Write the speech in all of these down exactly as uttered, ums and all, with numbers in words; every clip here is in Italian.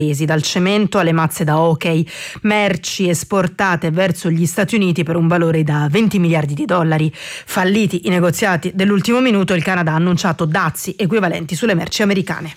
dal cemento alle mazze da hockey, merci esportate verso gli Stati Uniti per un valore da venti miliardi di dollari. Falliti i negoziati dell'ultimo minuto, il Canada ha annunciato dazi equivalenti sulle merci americane.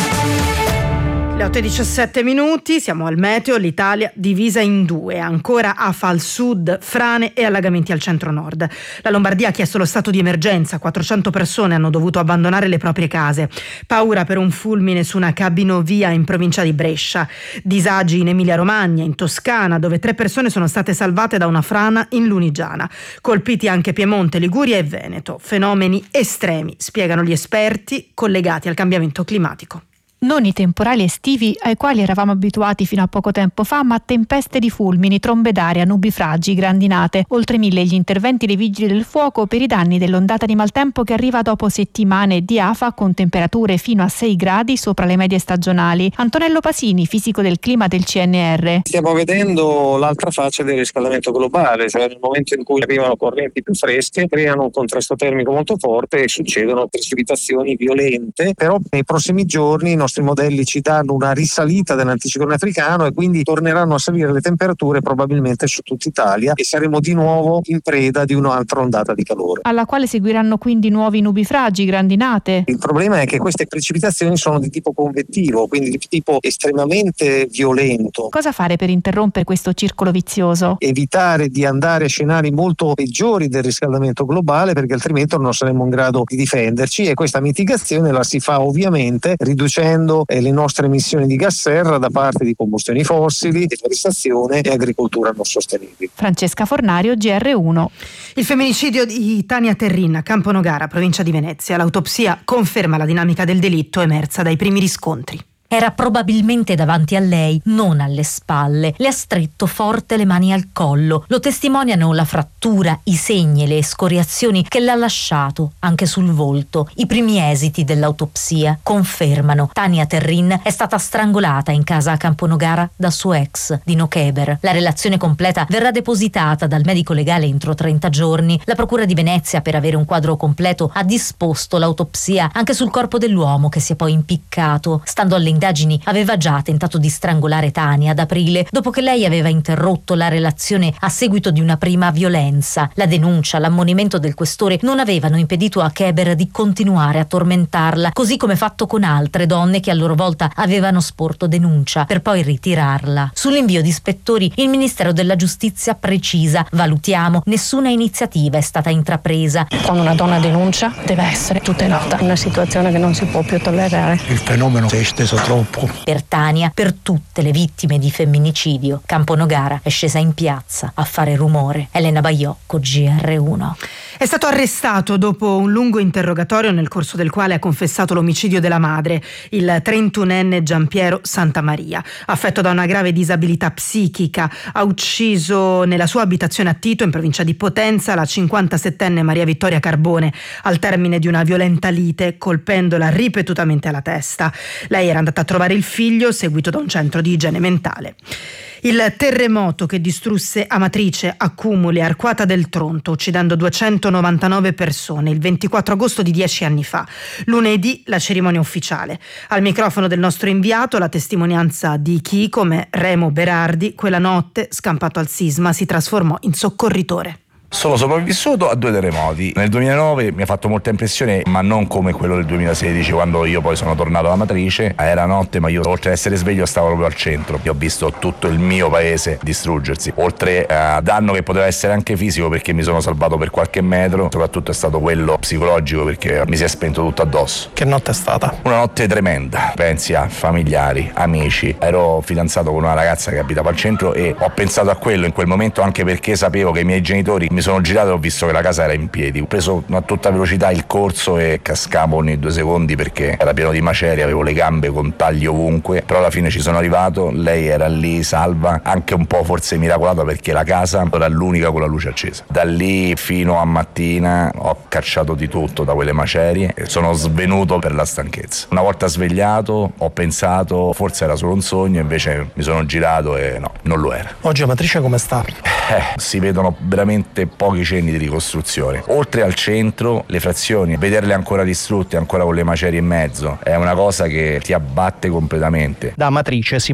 Le otto e diciassette minuti, siamo al meteo. L'Italia divisa in due, ancora afa al sud, frane e allagamenti al centro-nord. La Lombardia ha chiesto lo stato di emergenza, quattrocento persone hanno dovuto abbandonare le proprie case. Paura per un fulmine su una cabinovia in provincia di Brescia. Disagi in Emilia-Romagna, in Toscana, dove tre persone sono state salvate da una frana in Lunigiana. Colpiti anche Piemonte, Liguria e Veneto. Fenomeni estremi, spiegano gli esperti, collegati al cambiamento climatico. Non i temporali estivi ai quali eravamo abituati fino a poco tempo fa, ma tempeste di fulmini, trombe d'aria, nubifragi, grandinate. Oltre mille gli interventi dei vigili del fuoco per i danni dell'ondata di maltempo che arriva dopo settimane di afa con temperature fino a sei gradi sopra le medie stagionali. Antonello Pasini, fisico del clima del C N R. Stiamo vedendo l'altra faccia del riscaldamento globale, cioè nel momento in cui arrivano correnti più fresche, creano un contrasto termico molto forte e succedono precipitazioni violente, però nei prossimi giorni i nostri modelli ci danno una risalita dell'anticiclone africano e quindi torneranno a salire le temperature probabilmente su tutta Italia e saremo di nuovo in preda di un'altra ondata di calore, alla quale seguiranno quindi nuovi nubifragi, grandinate. Il problema è che queste precipitazioni sono di tipo convettivo, quindi di tipo estremamente violento. Cosa fare per interrompere questo circolo vizioso? Evitare di andare a scenari molto peggiori del riscaldamento globale, perché altrimenti non saremo in grado di difenderci, e questa mitigazione la si fa ovviamente riducendo le nostre emissioni di gas serra da parte di combustioni fossili, deforestazione e agricoltura non sostenibile. Francesca Fornario, G R uno. Il femminicidio di Tania Terrin a Camponogara, provincia di Venezia. L'autopsia conferma la dinamica del delitto emersa dai primi riscontri. Era probabilmente davanti a lei, non alle spalle. Le ha stretto forte le mani al collo. Lo testimoniano la frattura, i segni e le escoriazioni che l'ha lasciato anche sul volto. I primi esiti dell'autopsia confermano: Tania Terrin è stata strangolata in casa a Camponogara da suo ex, Dino Keber. La relazione completa verrà depositata dal medico legale entro trenta giorni. La Procura di Venezia, per avere un quadro completo, ha disposto l'autopsia anche sul corpo dell'uomo che si è poi impiccato. Stando alle indagini, aveva già tentato di strangolare Tania ad aprile, dopo che lei aveva interrotto la relazione a seguito di una prima violenza. La denuncia, l'ammonimento del questore non avevano impedito a Keber di continuare a tormentarla, così come fatto con altre donne che a loro volta avevano sporto denuncia, per poi ritirarla. Sull'invio di ispettori, il Ministero della Giustizia precisa: valutiamo, nessuna iniziativa è stata intrapresa. Quando una donna denuncia deve essere tutelata, una situazione che non si può più tollerare. Il fenomeno si è esteso troppo. Per Tania, per tutte le vittime di femminicidio, Camponogara è scesa in piazza a fare rumore. Elena Baiocco, G R uno. È stato arrestato dopo un lungo interrogatorio nel corso del quale ha confessato l'omicidio della madre, il trentunenne Giampiero Santamaria. Affetto da una grave disabilità psichica, ha ucciso nella sua abitazione a Tito, in provincia di Potenza, la cinquantasettenne Maria Vittoria Carbone al termine di una violenta lite, colpendola ripetutamente alla testa. Lei era andata a trovare il figlio, seguito da un centro di igiene mentale. Il terremoto che distrusse Amatrice, Accumuli e Arquata del Tronto, uccidendo duecentonovantanove persone, il ventiquattro agosto di dieci anni fa. Lunedì la cerimonia ufficiale. Al microfono del nostro inviato la testimonianza di chi, come Remo Berardi, quella notte, scampato al sisma, si trasformò in soccorritore. Sono sopravvissuto a due terremoti. Nel duemilanove mi ha fatto molta impressione, ma non come quello del duemilasedici, quando io poi sono tornato alla Matrice. Era notte, ma io, oltre ad essere sveglio, stavo proprio al centro. Io ho visto tutto il mio paese distruggersi, oltre a danno che poteva essere anche fisico, perché mi sono salvato per qualche metro. Soprattutto è stato quello psicologico, perché mi si è spento tutto addosso. Che notte è stata? Una notte tremenda. Pensi a familiari, amici. Ero fidanzato con una ragazza che abitava al centro e ho pensato a quello in quel momento, anche perché sapevo che i miei genitori, mi sono girato e ho visto che la casa era in piedi. Ho preso a tutta velocità il corso e cascavo ogni due secondi perché era pieno di macerie, avevo le gambe con tagli ovunque, però alla fine ci sono arrivato. Lei era lì salva, anche un po' forse miracolata, perché la casa era l'unica con la luce accesa. Da lì fino a mattina ho cacciato di tutto da quelle macerie e sono svenuto per la stanchezza. Una volta svegliato ho pensato forse era solo un sogno, invece mi sono girato e no, non lo era. Oggi Amatrice come sta? Eh, si vedono veramente pochi cenni di ricostruzione. Oltre al centro, le frazioni, vederle ancora distrutte, ancora con le macerie in mezzo, è una cosa che ti abbatte completamente. Da Amatrice si